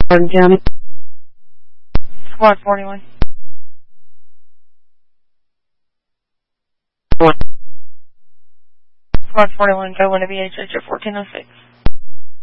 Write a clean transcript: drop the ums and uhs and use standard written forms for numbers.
Hardin County. Squad 41. Squad 41, go into BHH at 1406.